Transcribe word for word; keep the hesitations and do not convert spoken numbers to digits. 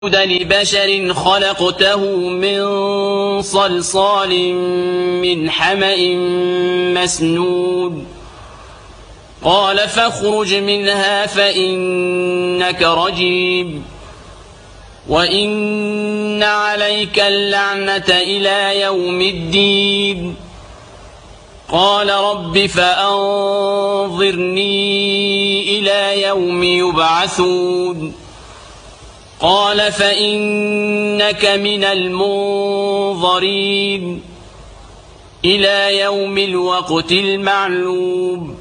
لبشر خلقته من صلصال من حمأ مسنود قال فاخرج منها فإنك رجيم وإن عليك اللعنة إلى يوم الدين قال رب فأنظرني إلى يوم يبعثون قال فإنك من المنظرين إلى يوم الوقت المعلوم